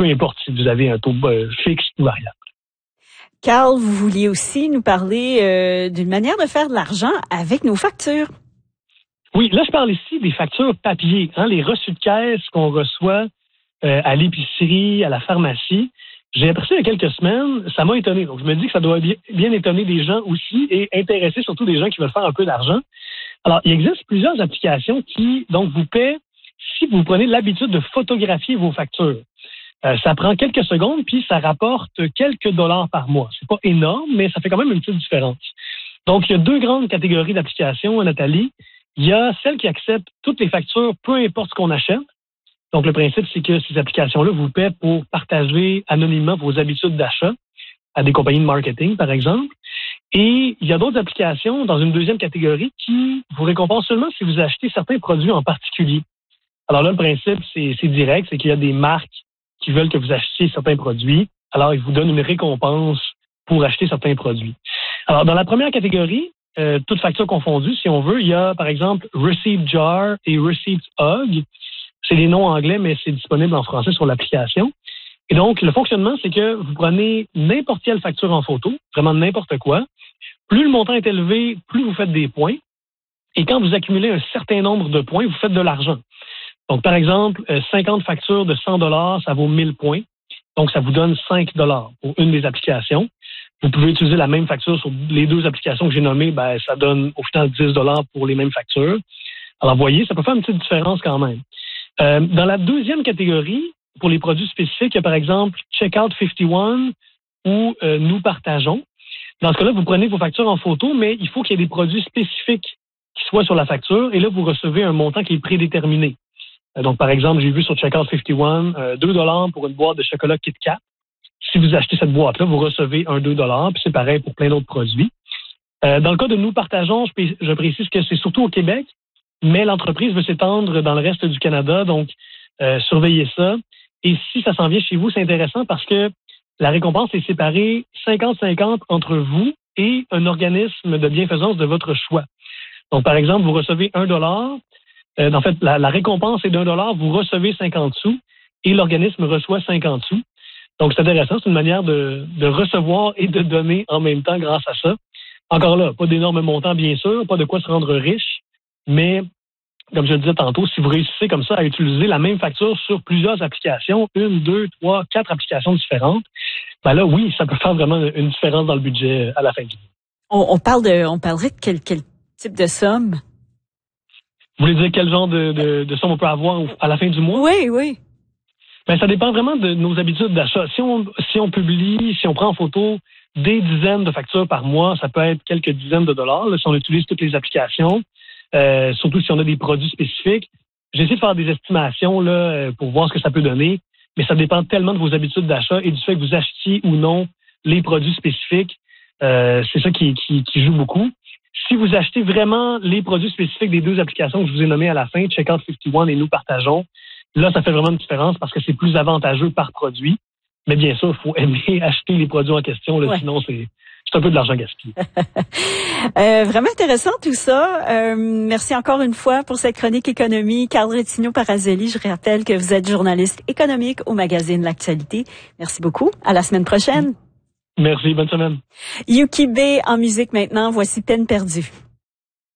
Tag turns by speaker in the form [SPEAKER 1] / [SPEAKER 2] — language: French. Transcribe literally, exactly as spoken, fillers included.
[SPEAKER 1] peu importe si vous avez un taux euh, fixe ou variable.
[SPEAKER 2] Carl, vous vouliez aussi nous parler euh, d'une manière de faire de l'argent avec nos factures.
[SPEAKER 1] Oui, là, je parle ici des factures papier, hein, les reçus de caisse qu'on reçoit euh, à l'épicerie, à la pharmacie. J'ai appris ça il y a quelques semaines, ça m'a étonné. Donc, je me dis que ça doit bien, bien étonner des gens aussi et intéresser surtout des gens qui veulent faire un peu d'argent. Alors, il existe plusieurs applications qui, donc, vous paient si vous prenez l'habitude de photographier vos factures. Euh, ça prend quelques secondes, puis ça rapporte quelques dollars par mois. C'est pas énorme, mais ça fait quand même une petite différence. Donc, il y a deux grandes catégories d'applications, Nathalie. Il y a celles qui acceptent toutes les factures, peu importe ce qu'on achète. Donc, le principe, c'est que ces applications-là vous paient pour partager anonymement vos habitudes d'achat à des compagnies de marketing, par exemple. Et il y a d'autres applications dans une deuxième catégorie qui vous récompensent seulement si vous achetez certains produits en particulier. Alors là, le principe, c'est, c'est direct, c'est qu'il y a des marques qui veulent que vous achetiez certains produits. Alors, ils vous donnent une récompense pour acheter certains produits. Alors, dans la première catégorie, euh, toutes factures confondues, si on veut, il y a, par exemple, Receipt Jar et Receipt Hug. C'est les noms anglais, mais c'est disponible en français sur l'application. Et donc, le fonctionnement, c'est que vous prenez n'importe quelle facture en photo, vraiment n'importe quoi. Plus le montant est élevé, plus vous faites des points. Et quand vous accumulez un certain nombre de points, vous faites de l'argent. Donc, par exemple, cinquante factures de cent dollars, ça vaut mille points. Donc, ça vous donne cinq dollars pour une des applications. Vous pouvez utiliser la même facture sur les deux applications que j'ai nommées. Ben, ça donne au final dix dollars pour les mêmes factures. Alors, vous voyez, ça peut faire une petite différence quand même. Euh, dans la deuxième catégorie, pour les produits spécifiques, il y a par exemple Checkout cinquante et un ou euh, Nous partageons. Dans ce cas-là, vous prenez vos factures en photo, mais il faut qu'il y ait des produits spécifiques qui soient sur la facture. Et là, vous recevez un montant qui est prédéterminé. Donc, par exemple, j'ai vu sur Checkout cinquante et un euh, deux dollars pour une boîte de chocolat Kit Kat. Si vous achetez cette boîte-là, vous recevez un deux dollars, puis c'est pareil pour plein d'autres produits. Euh, dans le cas de Nous partageons, je, je précise que c'est surtout au Québec, mais l'entreprise veut s'étendre dans le reste du Canada, donc euh, surveillez ça. Et si ça s'en vient chez vous, c'est intéressant parce que la récompense est séparée cinquante cinquante entre vous et un organisme de bienfaisance de votre choix. Donc, par exemple, vous recevez un dollar. Euh, en fait, la, la récompense est d'un dollar, vous recevez cinquante sous et l'organisme reçoit cinquante sous. Donc, c'est intéressant, c'est une manière de, de recevoir et de donner en même temps grâce à ça. Encore là, pas d'énormes montants, bien sûr, pas de quoi se rendre riche, mais comme je le disais tantôt, si vous réussissez comme ça à utiliser la même facture sur plusieurs applications, une, deux, trois, quatre applications différentes, ben là, oui, ça peut faire vraiment une différence dans le budget à la fin du mois.
[SPEAKER 2] On, on parle de, on parlerait de quel, quel type de somme?
[SPEAKER 1] Vous voulez dire quel genre de, de, de somme on peut avoir à la fin du mois?
[SPEAKER 2] Oui, oui.
[SPEAKER 1] Ben, ça dépend vraiment de nos habitudes d'achat. Si on, si on publie, si on prend en photo des dizaines de factures par mois, ça peut être quelques dizaines de dollars, là, si on utilise toutes les applications, euh, surtout si on a des produits spécifiques. J'essaie de faire des estimations là, pour voir ce que ça peut donner, mais ça dépend tellement de vos habitudes d'achat et du fait que vous achetiez ou non les produits spécifiques. Euh, c'est ça qui, qui, qui joue beaucoup. Si vous achetez vraiment les produits spécifiques des deux applications que je vous ai nommées à la fin, Checkout cinquante et un et Nous partageons, là, ça fait vraiment une différence parce que c'est plus avantageux par produit. Mais bien sûr, il faut aimer acheter les produits en question, là, ouais. Sinon c'est, c'est un peu de l'argent gaspillé.
[SPEAKER 2] euh, vraiment intéressant tout ça. Euh, merci encore une fois pour cette chronique économie. Carl Retigno-Parazzelli, je rappelle que vous êtes journaliste économique au magazine L'Actualité. Merci beaucoup. À la semaine prochaine.
[SPEAKER 1] Merci, bonne semaine.
[SPEAKER 2] Yuki B en musique maintenant. Voici Peine perdue.